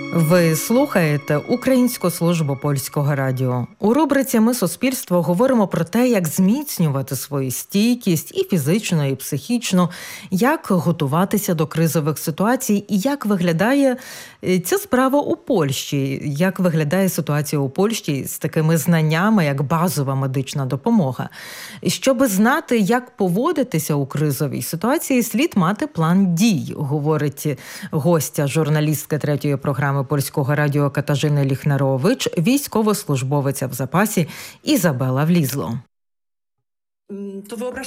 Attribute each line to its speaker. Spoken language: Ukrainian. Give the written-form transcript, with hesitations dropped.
Speaker 1: Ви слухаєте Українську службу польського радіо. У рубриці «Ми суспільство» говоримо про те, як зміцнювати свою стійкість і фізичну, і психічну, як готуватися до кризових ситуацій і як виглядає ця справа у Польщі, як виглядає ситуація у Польщі з такими знаннями, як базова медична допомога. Щоби знати, як поводитися у кризовій ситуації, слід мати план дій, говорить гостя, журналістка третьої програми Польського радіо Катажина Ліхнарович, військовослужбовиця в запасі Ізабела Влізло.